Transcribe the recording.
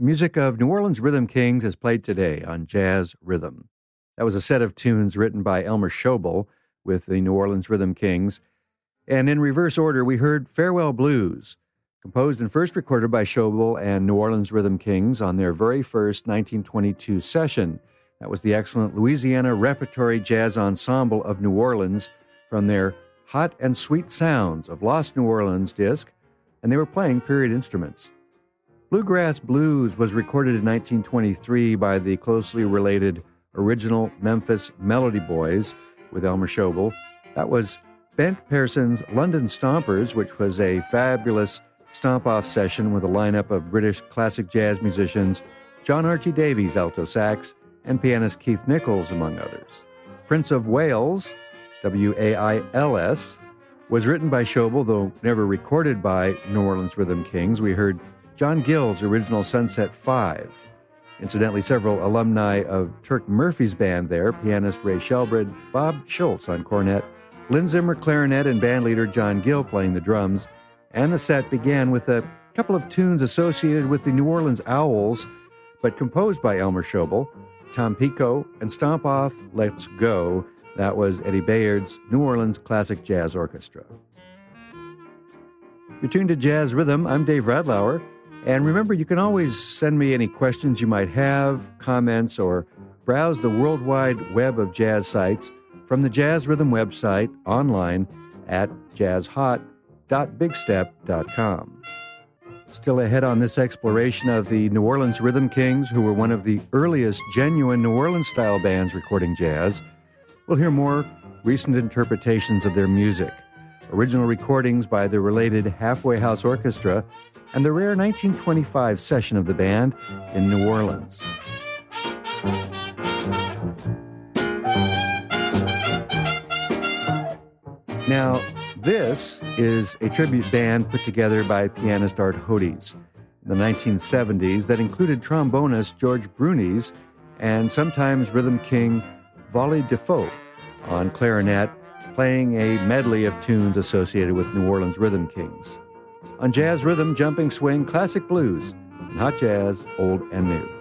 music of New Orleans Rhythm Kings is played today on Jazz Rhythm. That was a set of tunes written by Elmer Schobel with the New Orleans Rhythm Kings. And in reverse order, we heard Farewell Blues, composed and first recorded by Schobel and New Orleans Rhythm Kings on their very first 1922 session. That was the excellent Louisiana Repertory Jazz Ensemble of New Orleans from their Hot and Sweet Sounds of Lost New Orleans disc, and they were playing period instruments. Bluegrass Blues was recorded in 1923 by the closely related original Memphis Melody Boys with Elmer Schobel. That was Bent Pearson's London Stompers, which was a fabulous stomp-off session with a lineup of British classic jazz musicians, John Archie Davies, alto sax, and pianist Keith Nichols, among others. Prince of Wales, W-A-I-L-S, was written by Schobel, though never recorded by New Orleans Rhythm Kings. We heard John Gill's original Sunset 5. Incidentally, several alumni of Turk Murphy's band there, pianist Ray Shelbred, Bob Schultz on cornet, Lynn Zimmer clarinet, and bandleader John Gill playing the drums. And the set began with a couple of tunes associated with the New Orleans Owls, but composed by Elmer Schobel, Tom Pico, and Stomp Off, Let's Go. That was Eddie Bayard's New Orleans Classic Jazz Orchestra. You're tuned to Jazz Rhythm. I'm Dave Radlauer. And remember, you can always send me any questions you might have, comments, or browse the worldwide web of jazz sites from the Jazz Rhythm website online at jazzhot.bigstep.com. Still ahead on this exploration of the New Orleans Rhythm Kings, who were one of the earliest genuine New Orleans-style bands recording jazz, we'll hear more recent interpretations of their music, original recordings by the related Halfway House Orchestra, and the rare 1925 session of the band in New Orleans. Now, this is a tribute band put together by pianist Art Hodes in the 1970s that included trombonist George Brunies and sometimes Rhythm King Volley Defoe on clarinet, playing a medley of tunes associated with New Orleans Rhythm Kings. On Jazz Rhythm, jumping swing, classic blues, and hot jazz, old and new.